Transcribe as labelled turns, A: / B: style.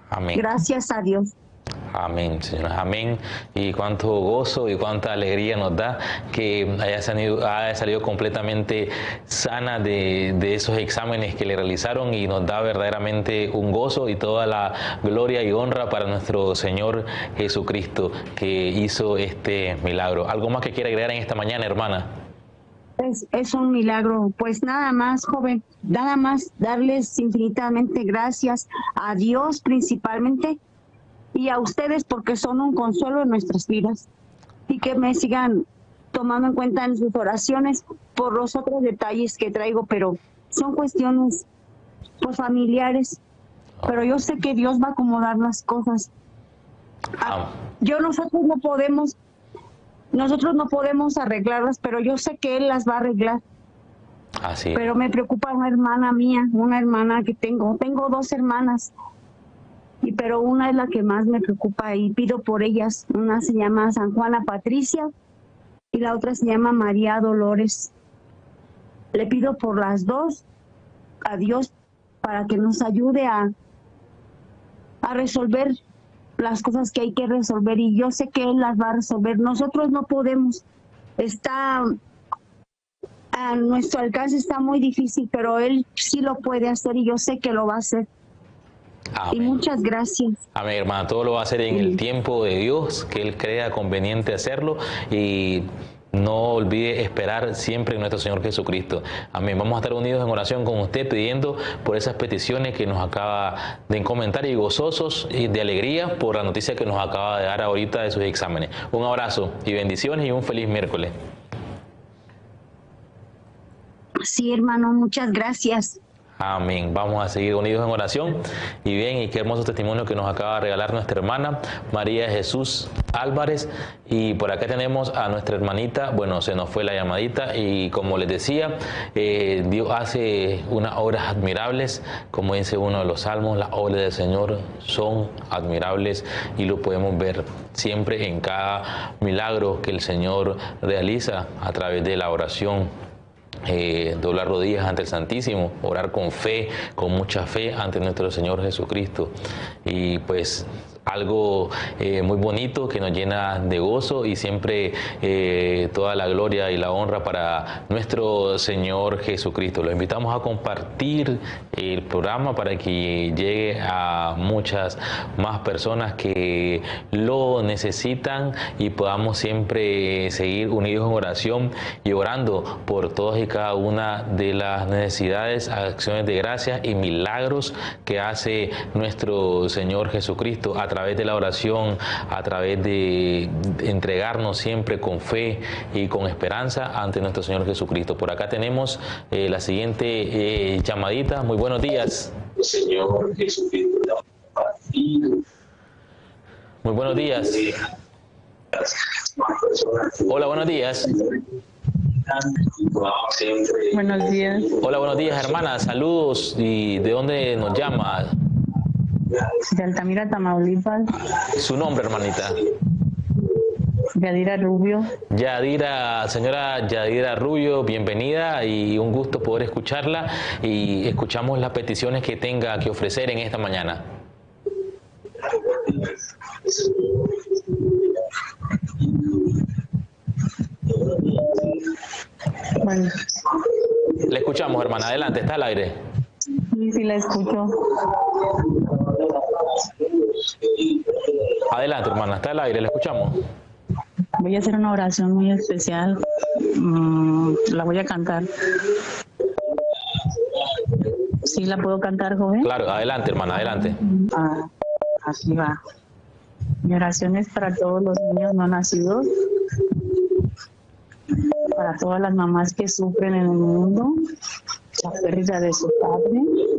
A: Amén.
B: Gracias a Dios.
A: Amén, señores, amén. Y cuánto gozo y cuánta alegría nos da que haya salido completamente sana de esos exámenes que le realizaron, y nos da verdaderamente un gozo y toda la gloria y honra para nuestro Señor Jesucristo, que hizo este milagro. ¿Algo más que quiera agregar en esta mañana, hermana?
B: Es un milagro. Pues nada más, joven, nada más darles infinitamente gracias a Dios principalmente, y a ustedes, porque son un consuelo en nuestras vidas, y que me sigan tomando en cuenta en sus oraciones por los otros detalles que traigo, pero son cuestiones pues familiares, pero yo sé que Dios va a acomodar las cosas. Nosotros no podemos arreglarlas, pero yo sé que Él las va a arreglar.
A: Así.
B: Pero me preocupa una hermana mía, una hermana que tengo 2 hermanas, pero una es la que más me preocupa y pido por ellas. Una se llama San Juana Patricia y la otra se llama María Dolores. Le pido por las dos a Dios para que nos ayude a resolver las cosas que hay que resolver, y yo sé que Él las va a resolver. Nosotros no podemos, está a nuestro alcance, está muy difícil, pero Él sí lo puede hacer y yo sé que lo va a hacer. Amén. Y muchas gracias.
A: Amén, hermana. Todo lo va a hacer en el tiempo de Dios, que Él crea conveniente hacerlo, y no olvide esperar siempre en nuestro Señor Jesucristo. Amén. Vamos a estar unidos en oración con usted, pidiendo por esas peticiones que nos acaba de comentar, y gozosos y de alegría por la noticia que nos acaba de dar ahorita de sus exámenes. Un abrazo y bendiciones y un feliz miércoles.
B: Sí, hermano, muchas gracias.
A: Amén. Vamos a seguir unidos en oración. Y bien, y qué hermoso testimonio que nos acaba de regalar nuestra hermana María de Jesús Álvarez. Y por acá tenemos a nuestra hermanita. Bueno, se nos fue la llamadita, y como les decía, Dios hace unas obras admirables. Como dice uno de los salmos, las obras del Señor son admirables, y lo podemos ver siempre en cada milagro que el Señor realiza a través de la oración. Doblar rodillas ante el Santísimo, orar con fe, con mucha fe ante nuestro Señor Jesucristo, y pues algo muy bonito que nos llena de gozo, y siempre toda la gloria y la honra para nuestro Señor Jesucristo. Los invitamos a compartir el programa para que llegue a muchas más personas que lo necesitan, y podamos siempre seguir unidos en oración y orando por todas y cada una de las necesidades, acciones de gracias y milagros que hace nuestro Señor Jesucristo a través de la oración, a través de entregarnos siempre con fe y con esperanza ante nuestro Señor Jesucristo. Por acá tenemos la siguiente llamadita. Muy buenos días. Señor Jesucristo. Muy buenos días. Hola, buenos días.
C: Buenos días.
A: Hola, buenos días, hermana. Saludos. ¿Y de dónde nos llama?
C: De Altamira, Tamaulipas.
A: ¿Su nombre, hermanita?
C: Yadira Rubio.
A: Señora Yadira Rubio, bienvenida, y un gusto poder escucharla, y escuchamos las peticiones que tenga que ofrecer en esta mañana.
C: Bueno.
A: Le escuchamos, hermana. Adelante, está al aire.
C: Sí, la escucho.
A: Adelante, hermana, está al aire, le escuchamos.
C: Voy a hacer una oración muy especial. La voy a cantar. ¿Sí la puedo cantar, joven?
A: Claro, adelante, hermana, adelante.
C: Así va. Mi oración es para todos los niños no nacidos, para todas las mamás que sufren en el mundo la pérdida de su padre,